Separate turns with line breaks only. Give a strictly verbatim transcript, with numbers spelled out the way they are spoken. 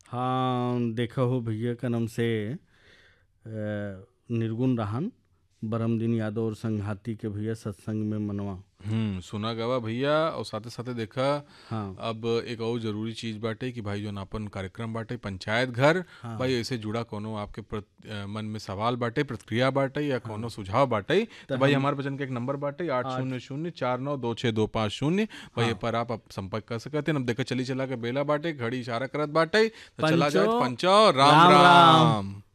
हाँ देखा हो भैया का नाम से अ, निर्गुण रहन बरमदीन यादव और संघाती के भैया सत्संग में मनवा।
हम्म सुना गवा भैया। और साथे साथे देखा,
हाँ
अब एक और जरूरी चीज बाटे कि भाई जो आपन कार्यक्रम बाटे पंचायत घर,
हाँ
भाई ऐसे जुड़ा कोनो आपके प्रत- अ, मन में सवाल बाटे, प्रतिक्रिया बाटे या कोनो
हाँ
सुझाव बाटे,
तो
तो भाई
हम
हमारे वचन का एक नंबर बाटे आठ
आज
शून्य शून्य चार नौ दो छः दो पाँच शून्य। भाई ये
हाँ
पर आप, आप संपर्क कर सकते हैं। अब देखा चली चला के बेला बाटे, घड़ी इशारा करत बाटे, तो चला
पंचो
जाए पंचो राम
राम राम।
राम।